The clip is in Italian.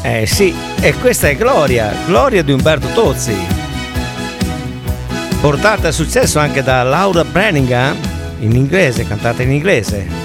Eh sì, e questa è Gloria di Umberto Tozzi, portata a successo anche da Laura Branigan, in inglese, cantata in inglese.